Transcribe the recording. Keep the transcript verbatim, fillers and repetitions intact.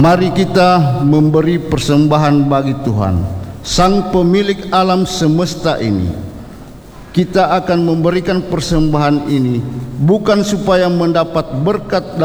Mari kita memberi persembahan bagi Tuhan, Sang Pemilik alam semesta ini. Kita akan memberikan persembahan ini bukan supaya mendapat berkat